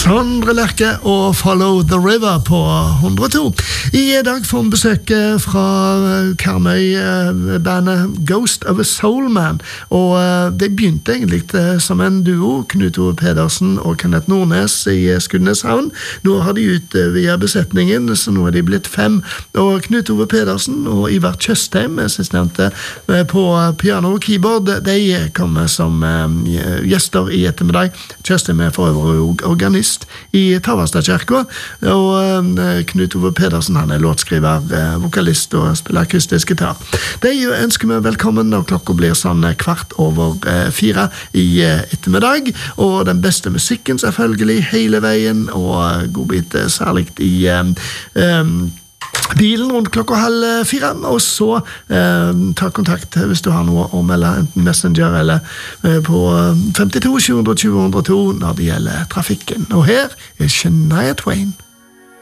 Sondre Lerche og Follow the River på 102. I dag får vi besøk fra Karmøy-bandet Ghost of a Soul Man, og det begynte egentlig som en duo, Knut Ove Pedersen og Kenneth Nordnes i Skudeneshavn. Nå har de via besetningen, så nå er de blitt 5, og Knut Ove Pedersen og Ivar Tjøstheim, sistnevnte, på piano og keyboard, de kommer som gjester i ettermiddag. Tjøstheim er for øvrig organist i Tavastadkirka, og Knut Ove Pedersen, han er låtskriver, vokalist og spiller akustisk gitar. De ønsker vi velkommen, og klokka blir sånn 4:15 i ettermiddag, og den beste musikken selvfølgelig hele veien, og godbit særlig i bilen rundt klokka 3:30, og så ta kontakt hvis du har noe å melde, enten Messenger eller på 52 720 102 når det gjelder trafikken. Og her er Shania Twain.